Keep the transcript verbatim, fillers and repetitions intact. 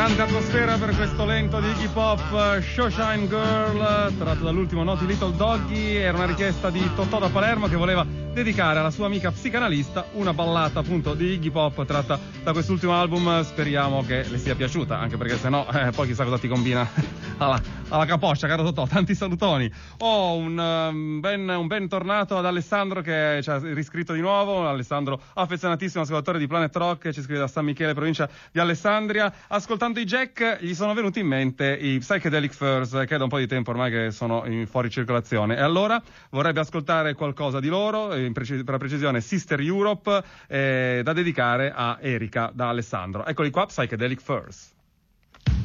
Tanta atmosfera per questo lento di Iggy Pop, Showshine Girl, tratto dall'ultimo Naughty Little Doggy. Era una richiesta di Totò da Palermo, che voleva dedicare alla sua amica psicanalista una ballata appunto di Iggy Pop tratta da quest'ultimo album. Speriamo che le sia piaciuta, anche perché sennò eh, poi chissà cosa ti combina alla, alla capoccia, caro Totò. Tanti salutoni. Oh, un, um, ben, un bentornato ad Alessandro, che ci ha riscritto di nuovo. Alessandro, affezionatissimo ascoltatore di Planet Rock, ci scrive da San Michele, provincia di Alessandria. Ascoltando i Jack gli sono venuti in mente i Psychedelic Furs, che è da un po' di tempo ormai che sono in fuori circolazione, e allora vorrebbe ascoltare qualcosa di loro, in precis- per la precisione Sister Europe, eh, da dedicare a Erika, da Alessandro. Eccoli qua, Psychedelic Furs.